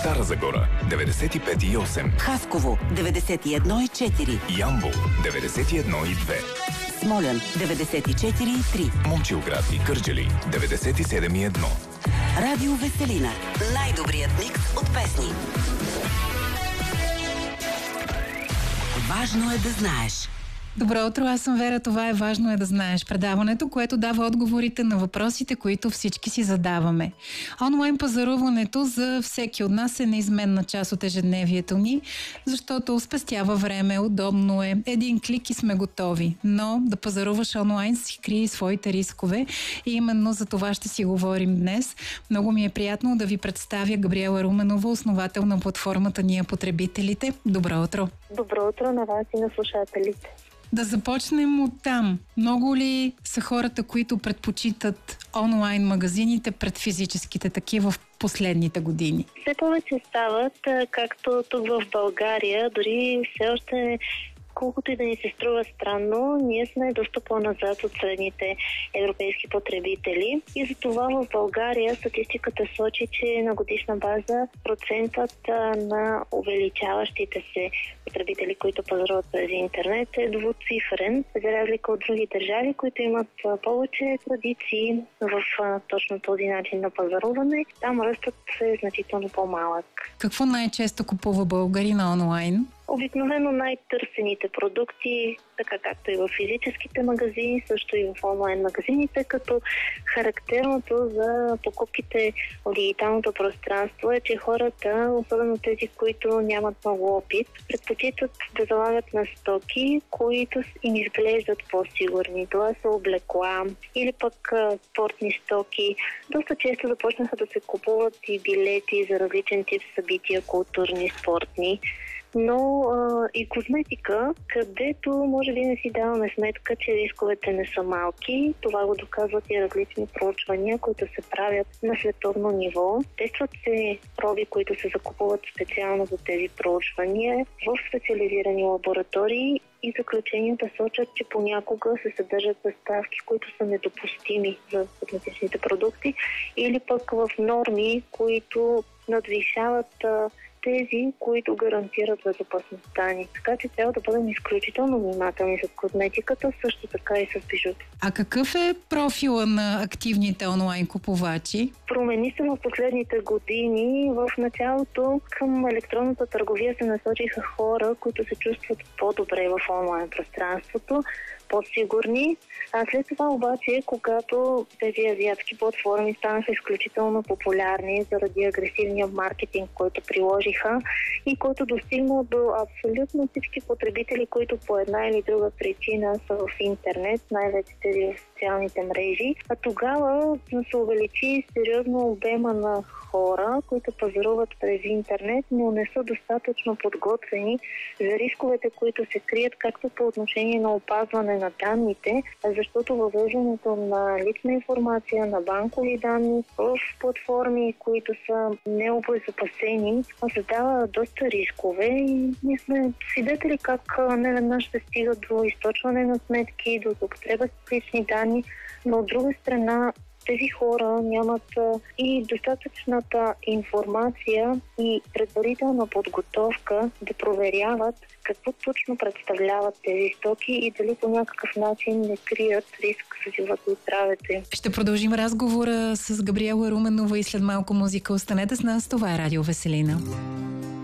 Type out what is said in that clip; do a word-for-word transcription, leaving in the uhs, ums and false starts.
Стара Загора деветдесет и пет и осем, Хасково деветдесет и едно и четири, Ямбол деветдесет и едно и две, Смолян деветдесет и четири и три, Момчилград и Кърджали деветдесет и седем и едно. Радио Веселина. Най-добрият микс от песни. Важно е да знаеш. Добро утро, аз съм Вера. Това е Важно е да знаеш. Предаването, което дава отговорите на въпросите, които всички си задаваме. Онлайн пазаруването за всеки от нас е неизменна част от ежедневието ни, защото спестява време, удобно е. Един клик и сме готови. Но да пазаруваш онлайн си крие своите рискове и именно за това ще си говорим днес. Много ми е приятно да ви представя Габриела Руменова, основател на платформата Ние потребителите. Добро утро! Добро утро на вас и на слушателите. Да започнем от там. Много ли са хората, които предпочитат онлайн магазините пред физическите такива в последните години? Все повече стават, както тук в България, дори все още, колкото и да ни се струва странно, ние сме доста по-назад от средните европейски потребители. И затова в България статистиката сочи, че на годишна база процентът на увеличаващите се потребители, които пазаруват през интернет, е двуцифрен, за разлика от други държави, които имат повече традиции в точно този начин на пазаруване. Там ръстът е значително по-малък. Какво най-често купува българина онлайн? Обикновено най-търсените продукти, така както и в физическите магазини, също и в онлайн магазините, като характерното за покупките в дигиталното пространство е, че хората, особено тези, които нямат много опит, предпочитат да залагат на стоки, които им изглеждат по-сигурни. Това са облекла или пък спортни стоки. Доста често започнаха да се купуват и билети за различен тип събития, културни, спортни. Но а, и козметика, където може би не си даваме сметка, че рисковете не са малки. Това го доказват и различни проучвания, които се правят на световно ниво. Тестват се проби, които се закупуват специално за тези проучвания в специализирани лаборатории и заключенията сочат, че понякога се съдържат съставки, които са недопустими за козметичните продукти или пък в норми, които надвишават а, тези, които гарантират безопасността ни. Така че трябва да бъдем изключително внимателни с козметиката, също така и с бижута. А какъв е профила на активните онлайн купувачи? Промени се в последните години. В началото към електронната търговия се насочиха хора, които се чувстват по-добре в онлайн пространството, по-сигурни. А след това обаче, когато тези азиатски платформи станаха изключително популярни заради агресивния маркетинг, който приложиха и който достигна до абсолютно всички потребители, които по една или друга причина са в интернет, най-вече тези в социалните мрежи. А тогава се увеличи сериозно обема на хора, които пазаруват през интернет, но не са достатъчно подготвени за рисковете, които се крият както по отношение на опазване на данните, защото въвеждането на лична информация, на банкови данни в платформи, които са необезопасени, създава доста рискове и ние сме свидетели как неведнъж се стига до източване на сметки, до употреба с лични данни, но от друга страна тези хора нямат и достатъчната информация и предварителна подготовка да проверяват какво точно представляват тези стоки и дали по някакъв начин не крият риск за живота и здравето им. Ще продължим разговора с Габриела Руменова и след малко музика. Останете с нас, това е Радио Веселина.